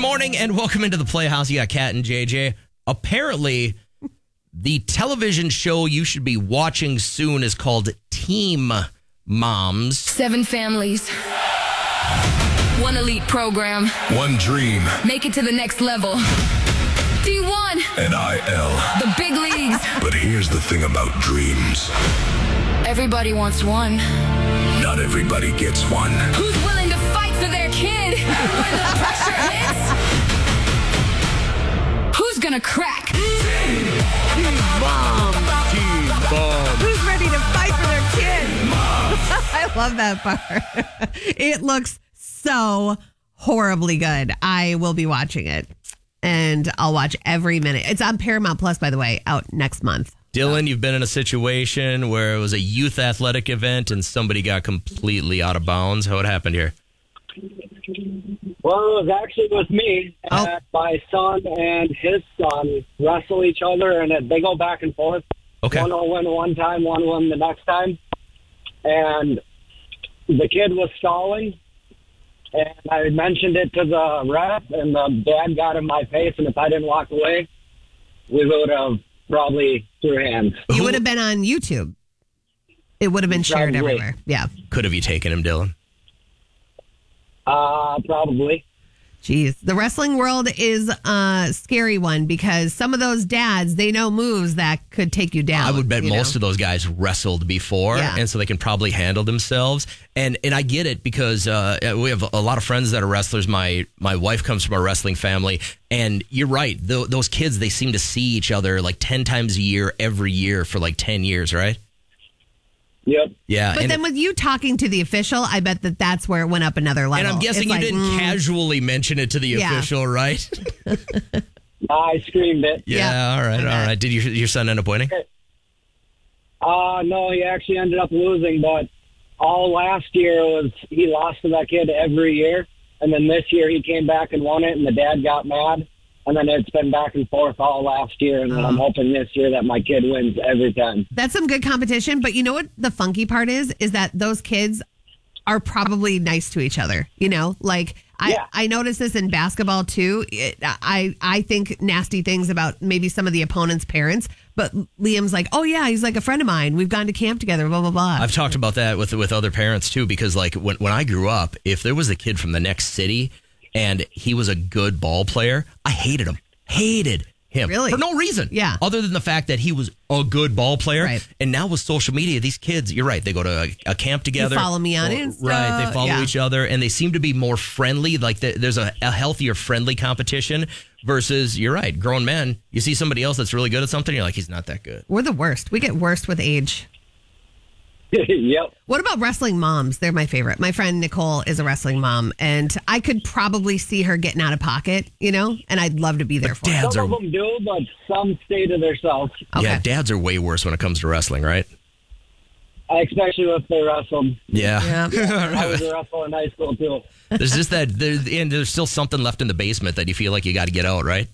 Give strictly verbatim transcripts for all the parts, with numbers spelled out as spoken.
morning and welcome into the Playhouse. You got Kat and J J. Apparently, the television show you should be watching soon is called Team Moms. Seven families. One elite program. One dream. Make it to the next level. D one. N I L. The big leagues. But here's the thing about dreams. Everybody wants one. Not everybody gets one. Who's willing to fight for their kid when the pressure hits? Who's gonna crack? Team Mom. Team Mom. Who's ready to fight for their kid? I love that part. It looks so horribly good. I will be watching it, and I'll watch every minute. It's on Paramount Plus, by the way, out next month. Dylan, you've been in a situation where it was a youth athletic event and somebody got completely out of bounds. What happened here? Well, it was actually with me. Oh. And my son and his son wrestle each other, and they go back and forth. Okay. One will win one time, one will win the next time. And the kid was stalling, and I mentioned it to the ref, and the dad got in my face, and if I didn't walk away, we would have probably threw hands. You would have been on YouTube. It would have been shared Probably. everywhere. Yeah. Could have you taken him, Dylan? Uh, probably. Jeez. The wrestling world is a scary one because some of those dads, they know moves that could take you down. I would bet you most know? of those guys wrestled before, Yeah. and so they can probably handle themselves. And and I get it because uh, we have a lot of friends that are wrestlers. My my wife comes from a wrestling family, and you're right. Th- those kids, they seem to see each other like ten times a year, every year for like ten years, right? Yep. Yeah. But and then it- with you talking to the official, I bet that that's where it went up another level. And I'm guessing It's you like, didn't mm, casually mention it to the Yeah. official, right? I screamed it. Yeah, Yeah, all right, I all bet. right. Did your your son end up winning? Uh, no, he actually ended up losing, but all last year was he lost to that kid every year. And then this year he came back and won it, and the dad got mad. And then it's been back and forth all last year, and then I'm hoping this year that my kid wins every time. That's some good competition. But you know what the funky part is? Is that those kids are probably nice to each other. You know, like I, Yeah. I noticed this in basketball too. It, I, I think nasty things about maybe some of the opponent's parents. But Liam's like, oh, yeah, he's like a friend of mine. We've gone to camp together, blah, blah, blah. I've talked about that with with other parents too, because like when when I grew up, if there was a kid from the next city and he was a good ball player, I hated him. Hated him. Really? For no reason. Yeah. Other than the fact that he was a good ball player. Right. And now with social media, these kids, you're right, they go to a, a camp together. follow me on Or- Insta. Right. They follow Yeah. each other and they seem to be more friendly. Like the, there's a, a healthier, friendly competition versus, you're right, grown men. You see somebody else that's really good at something, you're like, he's not that good. We're the worst. We get worse with age. Yep. What about wrestling moms? They're my favorite. My friend Nicole is a wrestling mom, and I could probably see her getting out of pocket, you know, and I'd love to be there for her. Dads Some are, of them do, but some stay to themselves, Okay. yeah, dads are way worse when it comes to wrestling, right? especially if they wrestle. Yeah. I was a wrestler in high school, too. There's just that, there, and there's still something left in the basement that you feel like you got to get out, right?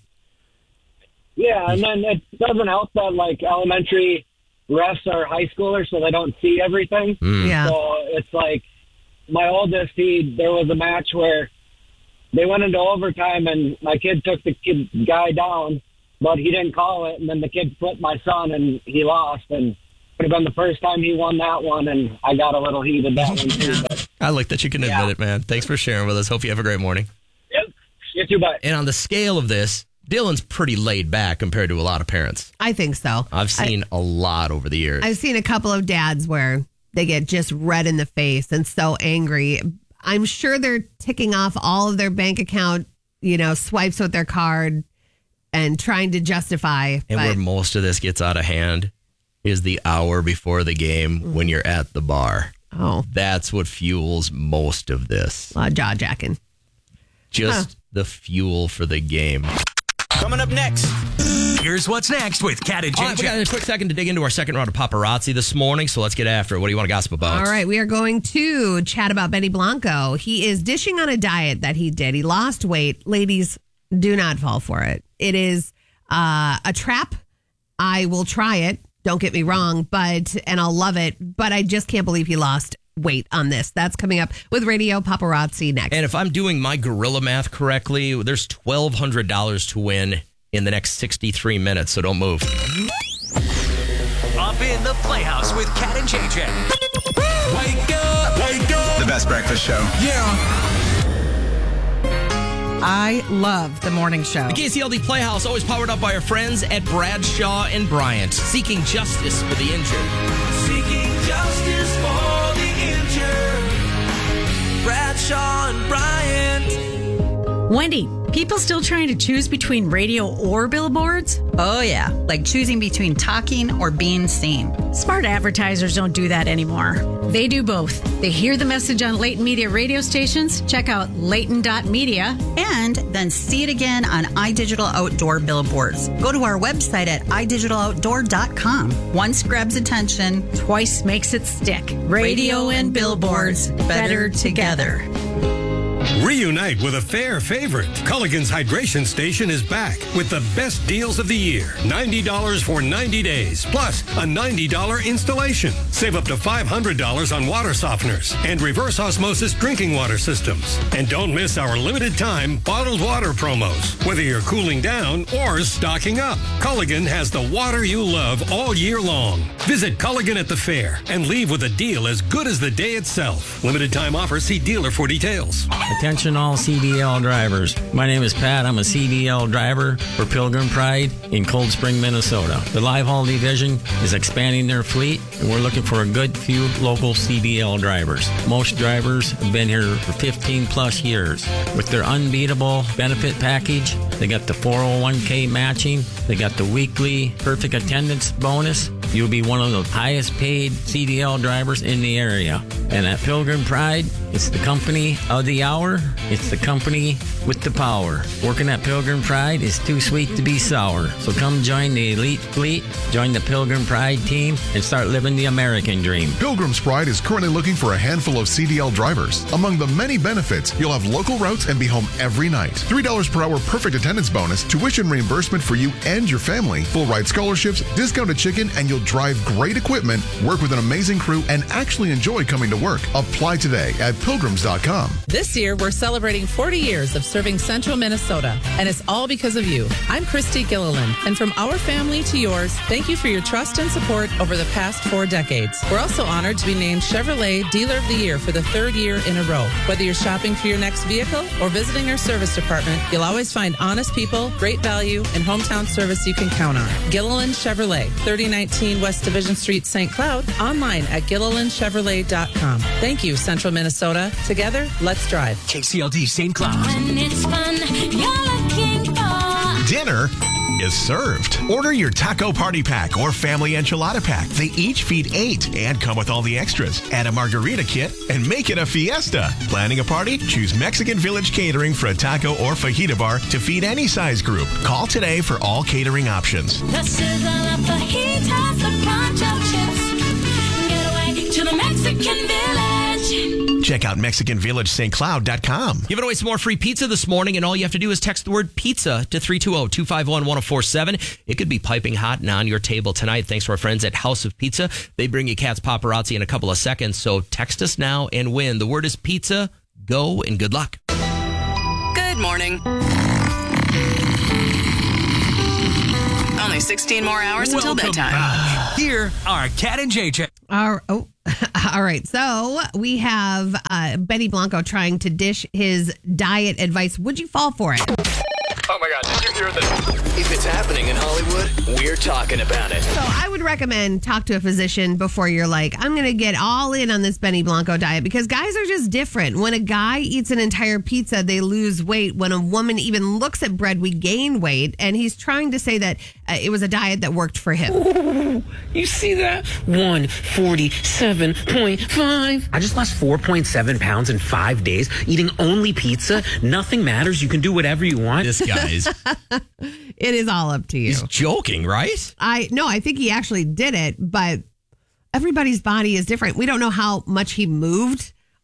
Yeah, and then it doesn't help that, like, elementary refs are high schoolers, so they don't see everything. Yeah. So it's like my oldest, he there was a match where they went into overtime, and my kid took the kid guy down, but he didn't call it, and then the kid flipped my son, and he lost, and it would have been the first time he won that one, and I got a little heated that one, too. But, I like that you can admit Yeah. it, man. Thanks for sharing with us. Hope you have a great morning. yep, you too, bye. And on the scale of this, Dylan's pretty laid back compared to a lot of parents. I think so. I've seen a lot over the years. I've seen a couple of dads where they get just red in the face and so angry. I'm sure they're ticking off all of their bank account, you know, swipes with their card and trying to justify. and but where most of this gets out of hand is the hour before the game when you're at the bar. oh, That's what fuels most of this. a lot of jaw jacking. Just the fuel for the game. Coming up next, here's what's next with Kat and All right, we J J. got a quick second to dig into our second round of paparazzi this morning, so let's get after it. What do you want to gossip about? All right, we are going to chat about Benny Blanco. He is dishing on a diet that he did. He lost weight. Ladies, do not fall for it. It is uh, a trap. I will try it. Don't get me wrong, but and I'll love it. But I just can't believe he lost weight on this. That's coming up with Radio Paparazzi next. And if I'm doing my gorilla math correctly, there's twelve hundred dollars to win in the next sixty-three minutes, so don't move. Up in the Playhouse with Cat and J J. Wake up, wake up. The best breakfast show. Yeah. I love the morning show. The K C L D Playhouse, always powered up by our friends at Bradshaw and Bryant, seeking justice for the injured. Seeking justice for the injured. Bradshaw and Bryant. Wendy, people still trying to choose between radio or billboards? Oh, yeah. Like choosing between talking or being seen. Smart advertisers don't do that anymore. They do both. They hear the message on Leighton Media radio stations, check out Leighton dot media, and then see it again on iDigital Outdoor billboards. Go to our website at i digital outdoor dot com. Once grabs attention, twice makes it stick. Radio and billboards, better together. Reunite with a fair favorite. Culligan's Hydration Station is back with the best deals of the year. ninety dollars for ninety days, plus a ninety dollars installation. Save up to five hundred dollars on water softeners and reverse osmosis drinking water systems. And don't miss our limited time bottled water promos. Whether you're cooling down or stocking up, Culligan has the water you love all year long. Visit Culligan at the fair and leave with a deal as good as the day itself. Limited time offer. See dealer for details. Attention all C D L drivers. My name is Pat. I'm a C D L driver for Pilgrim Pride in Cold Spring, Minnesota. The Live Haul Division is expanding their fleet, and we're looking for a good few local C D L drivers. Most drivers have been here for fifteen plus years. With their unbeatable benefit package, they got the four oh one k matching, they got the weekly perfect attendance bonus. You'll be one of the highest paid C D L drivers in the area. And at Pilgrim Pride, it's the company of the hour. It's the company with the power. Working at Pilgrim Pride is too sweet to be sour. So come join the elite fleet, join the Pilgrim Pride team, and start living the American dream. Pilgrim's Pride is currently looking for a handful of C D L drivers. Among the many benefits, you'll have local routes and be home every night. three dollars per hour perfect attendance bonus, tuition reimbursement for you and your family, full ride scholarships, discounted chicken, and you'll drive great equipment, work with an amazing crew, and actually enjoy coming to work. Apply today at pilgrims dot com. This year, we're celebrating forty years of serving Central Minnesota, and it's all because of you. I'm Christy Gilliland, and from our family to yours, thank you for your trust and support over the past four decades. We're also honored to be named Chevrolet Dealer of the Year for the third year in a row. Whether you're shopping for your next vehicle or visiting our service department, you'll always find honest people, great value, and hometown service you can count on. Gilliland Chevrolet, thirty nineteen West Division Street, Saint Cloud, online at gilliland chevrolet dot com. Thank you, Central Minnesota. Together, let's drive. K C L D Saint Cloud. When it's fun, you're looking for Dinner is served. Order your taco party pack or family enchilada pack. They each feed eight and come with all the extras. Add a margarita kit and make it a fiesta. Planning a party? Choose Mexican Village Catering for a taco or fajita bar to feed any size group. Call today for all catering options. the sizzle of fajitas, the crunch of chips. Get away to the Mexican Village. Check out Mexican Village Saint Cloud dot com. Giving away some more free pizza this morning, and all you have to do is text the word pizza to three two zero, two five one, one zero four seven. It could be piping hot and on your table tonight thanks to our friends at House of Pizza. They bring you Cat's Paparazzi in a couple of seconds, so text us now and win. The word is pizza. Go and good luck. Good morning. Only sixteen more hours until Welcome bedtime. back. Here are Cat and J J. Our, oh, all right. So we have uh, Benny Blanco trying to dish his diet advice. Would you fall for it? Oh my God, did you hear this? If it's happening in Hollywood, we're talking about it. So I would recommend talk to a physician before you're like, I'm going to get all in on this Benny Blanco diet, because guys are just different. When a guy eats an entire pizza, they lose weight. When a woman even looks at bread, we gain weight. And he's trying to say that uh, it was a diet that worked for him. Ooh, you see that? one forty-seven point five. I just lost four point seven pounds in five days eating only pizza. Nothing matters. You can do whatever you want. This guy's. It is all up to you. He's joking, right? I no, I think he actually did it, but everybody's body is different. We don't know how much he moved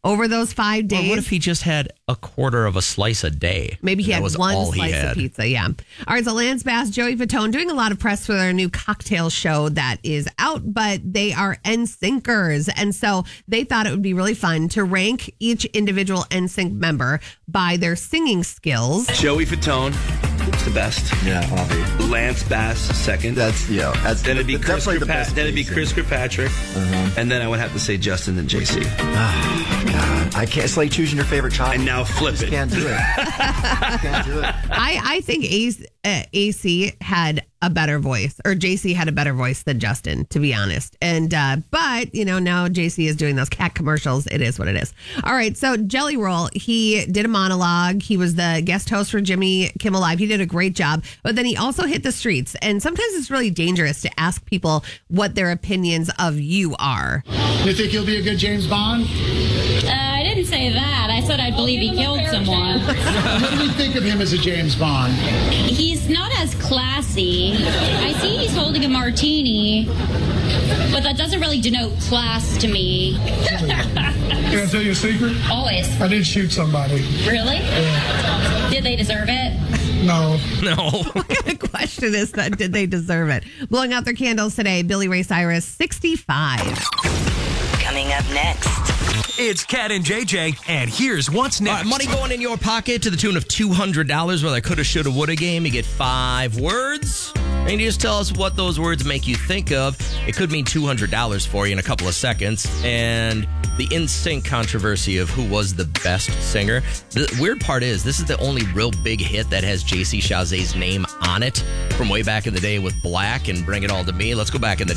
over those five days. Well, what if he just had a quarter of a slice a day? Maybe he and had that was one all he slice had. of pizza. Yeah. All right. So Lance Bass, Joey Fatone doing a lot of press for their new cocktail show that is out, but they are N Syncers. And so they thought it would be really fun to rank each individual N Sync member by their singing skills. Joey Fatone. It's the best. Yeah, Bobby. Lance Bass second. That's yeah. That's then it'd be Chris. definitely the Kirkpa- best then it'd be pizza. Chris Kirkpatrick, Uh-huh. and then I would have to say Justin and J C. Ah, God, I can't. It's like choosing your favorite child. And now flip it. Can't do it. Can't do it. I, I think A, uh, A C had a better voice, or J C had a better voice than Justin, to be honest. And uh, but you know, now J C is doing those cat commercials. It is what it is. All right, so Jelly Roll, he did a monologue. He was the guest host for Jimmy Kimmel Live. He did a great job, but then he also hit the streets. And sometimes it's really dangerous to ask people what their opinions of you are. You think he'll be a good James Bond? Uh, I didn't say that. I said I believe he killed someone. What do we think of him as a James Bond? He's not as classy. I see he's holding a martini, but that doesn't really denote class to me. Can I tell you a secret? Always. I did shoot somebody. Really? Yeah. Did they deserve it? No. No. What kind of question is that? Did they deserve it? Blowing out their candles today, Billy Ray Cyrus, sixty-five. Coming up next. It's Cat and J J, and here's what's next. All right, money going in your pocket to the tune of two hundred dollars with a coulda, shoulda, woulda game. You get five words, and you just tell us what those words make you think of. It could mean two hundred dollars for you in a couple of seconds. And the N Sync controversy of who was the best singer. The weird part is, this is the only real big hit that has J C Chasez's name on it from way back in the day with Black and Bring It All to Me. Let's go back in the